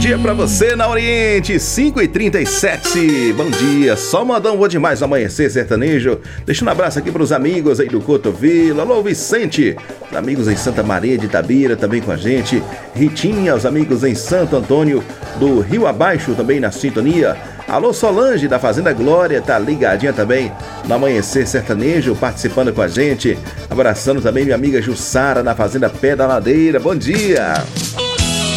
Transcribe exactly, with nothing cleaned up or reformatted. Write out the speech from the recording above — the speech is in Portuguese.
dia pra você na Oriente, cinco e trinta e sete. Bom dia, só modão, vou demais amanhecer sertanejo. Deixa um abraço aqui pros amigos aí do Cotovelo. Alô, Vicente, os amigos em Santa Maria de Itabira também com a gente. Ritinha, os amigos em Santo Antônio do Rio Abaixo também na sintonia. Alô, Solange da Fazenda Glória, tá ligadinha também no Amanhecer Sertanejo, participando com a gente. Abraçando também minha amiga Jussara na Fazenda Pé da Ladeira. Bom dia!